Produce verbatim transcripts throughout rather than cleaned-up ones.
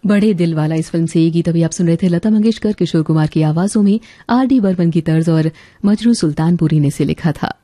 बड़े दिल वाला इस फिल्म से ये गीत अभी आप सुन रहे थे लता मंगेशकर, किशोर कुमार की आवाजों में आर डी बर्मन की तर्ज और मजरू सुल्तानपुरी ने इसे लिखा था।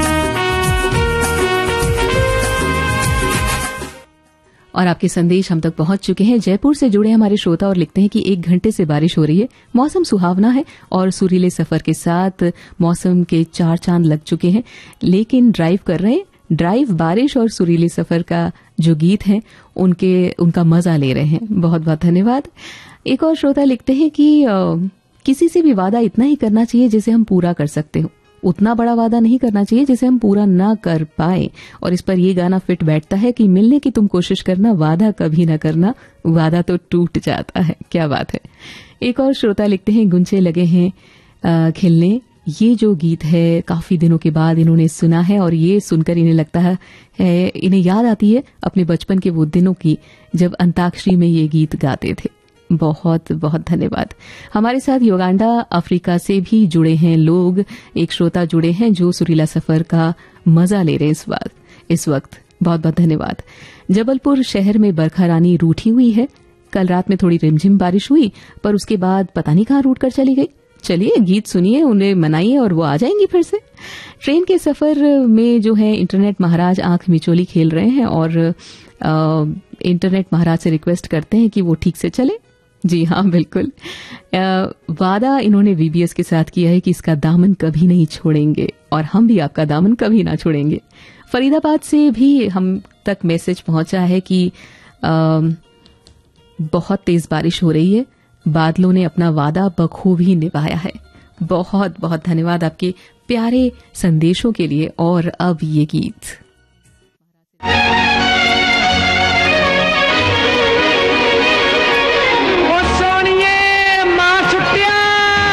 और आपके संदेश हम तक पहुंच चुके हैं। जयपुर से जुड़े हमारे श्रोता और लिखते हैं कि एक घंटे से बारिश हो रही है, मौसम सुहावना है और सुरीले सफर के साथ मौसम के चार चांद लग चुके हैं, लेकिन ड्राइव कर रहे हैं। ड्राइव बारिश और सुरीले सफर का जो गीत है उनके उनका मजा ले रहे हैं। बहुत बहुत धन्यवाद। एक और श्रोता लिखते हैं कि आ, किसी से भी वादा इतना ही करना चाहिए जिसे हम पूरा कर सकते हो, उतना बड़ा वादा नहीं करना चाहिए जिसे हम पूरा ना कर पाए। और इस पर ये गाना फिट बैठता है कि मिलने की तुम कोशिश करना, वादा कभी ना करना, वादा तो टूट जाता है। क्या बात है। एक और श्रोता लिखते हैं गुंचे लगे हैं खिलने, ये जो गीत है काफी दिनों के बाद इन्होंने सुना है और ये सुनकर इन्हें लगता है, है इन्हें याद आती है अपने बचपन के वो दिनों की जब अंताक्षरी में ये गीत गाते थे। बहुत बहुत धन्यवाद। हमारे साथ युगांडा अफ्रीका से भी जुड़े हैं लोग। एक श्रोता जुड़े हैं जो सुरीला सफर का मजा ले रहे हैं इस बात इस वक्त। बहुत बहुत धन्यवाद। जबलपुर शहर में बरखा रानी रूठी हुई है। कल रात में थोड़ी रिमझिम बारिश हुई, पर उसके बाद पता नहीं कहाँ रूट कर चली गई। चलिए गीत सुनिए, उन्हें मनाइए और वो आ जाएंगी फिर से। ट्रेन के सफर में जो है इंटरनेट महाराज आंख मिचोली खेल रहे हैं और आ, इंटरनेट महाराज से रिक्वेस्ट करते हैं कि वो ठीक से चले। जी हाँ, बिल्कुल। आ, वादा इन्होंने वीबीएस के साथ किया है कि इसका दामन कभी नहीं छोड़ेंगे और हम भी आपका दामन कभी ना छोड़ेंगे। फरीदाबाद से भी हम तक मैसेज पहुंचा है कि आ, बहुत तेज बारिश हो रही है, बादलों ने अपना वादा बखूबी निभाया है। बहुत बहुत धन्यवाद आपके प्यारे संदेशों के लिए। और अब ये गीत